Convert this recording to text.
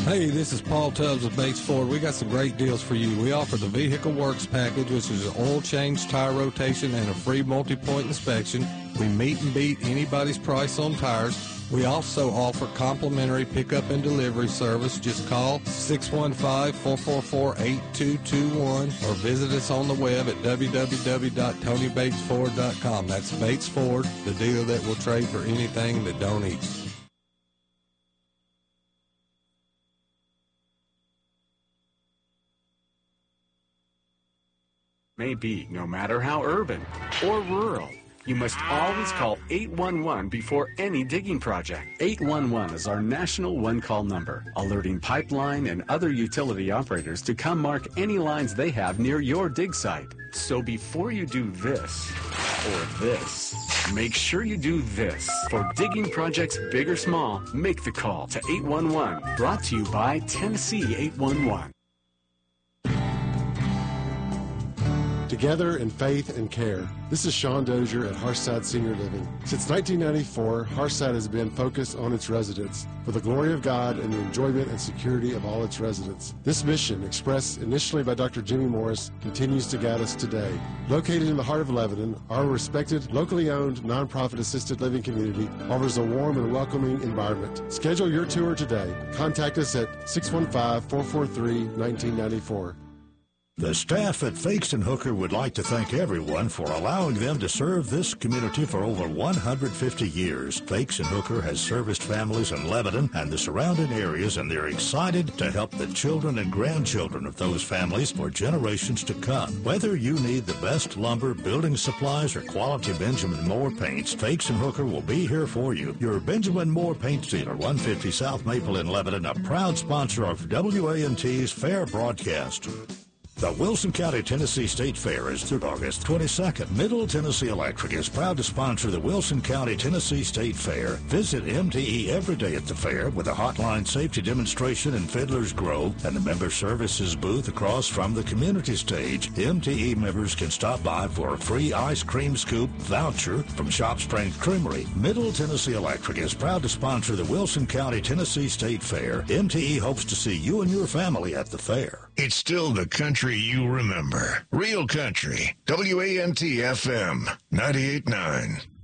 Hey, this is Paul Tubbs of Bates Ford. We got some great deals for you. We offer the Vehicle Works package, which is an oil change, tire rotation, and a free multi-point inspection. We meet and beat anybody's price on tires. We also offer complimentary pickup and delivery service. Just call 615-444-8221 or visit us on the web at www.tonybatesford.com. That's Bates Ford, the dealer that will trade for anything that don't eat. May be, no matter how urban or rural, you must always call 811 before any digging project. 811 is our national one-call number, alerting pipeline and other utility operators to come mark any lines they have near your dig site. So before you do this or this, make sure you do this. For digging projects big or small, make the call to 811. Brought to you by Tennessee 811. Together in faith and care. This is Sean Dozier at Harshside Senior Living. Since 1994, Harshside has been focused on its residents for the glory of God and the enjoyment and security of all its residents. This mission, expressed initially by Dr. Jimmy Morris, continues to guide us today. Located in the heart of Lebanon, our respected, locally owned, nonprofit assisted living community offers a warm and welcoming environment. Schedule your tour today. Contact us at 615-443-1994. The staff at Fakes and Hooker would like to thank everyone for allowing them to serve this community for over 150 years. Fakes and Hooker has serviced families in Lebanon and the surrounding areas, and they're excited to help the children and grandchildren of those families for generations to come. Whether you need the best lumber, building supplies, or quality Benjamin Moore paints, Fakes and Hooker will be here for you. Your Benjamin Moore paint dealer, 150 South Maple in Lebanon, a proud sponsor of WANT's Fair broadcast. The Wilson County, Tennessee State Fair is through August 22nd. Middle Tennessee Electric is proud to sponsor the Wilson County, Tennessee State Fair. Visit MTE every day at the fair with a hotline safety demonstration in Fiddler's Grove and the member services booth across from the community stage. MTE members can stop by for a free ice cream scoop voucher from Shop Strength Creamery. Middle Tennessee Electric is proud to sponsor the Wilson County, Tennessee State Fair. MTE hopes to see you and your family at the fair. It's still the country you remember. Real country. WANT FM 98.9.